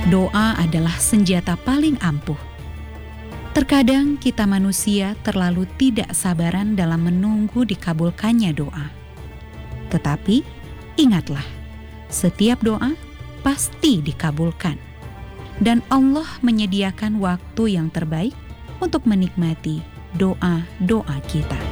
Doa adalah senjata paling ampuh. Terkadang kita manusia terlalu tidak sabaran dalam menunggu dikabulkannya doa. Tetapi ingatlah, setiap doa pasti dikabulkan. Dan Allah menyediakan waktu yang terbaik untuk menikmati doa-doa kita.